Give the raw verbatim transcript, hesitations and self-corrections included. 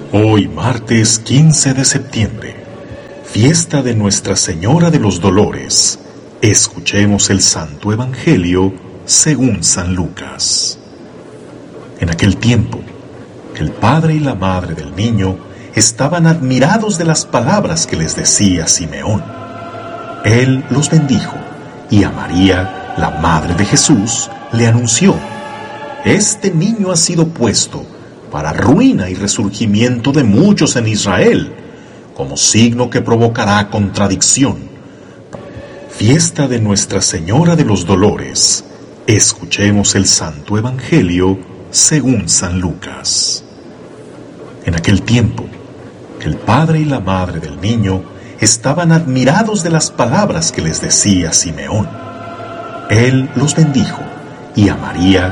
Hoy, martes quince de septiembre, fiesta de Nuestra Señora de los Dolores, escuchemos el Santo Evangelio según San Lucas. En aquel tiempo, el padre y la madre del niño estaban admirados de las palabras que les decía Simeón. Él los bendijo y a María, la madre de Jesús, le anunció: «Este niño ha sido puesto para ruina y resurgimiento de muchos en Israel, como signo que provocará contradicción». Fiesta de Nuestra Señora de los Dolores, escuchemos el Santo Evangelio según San Lucas. En aquel tiempo, el padre y la madre del niño estaban admirados de las palabras que les decía Simeón. Él los bendijo y a María,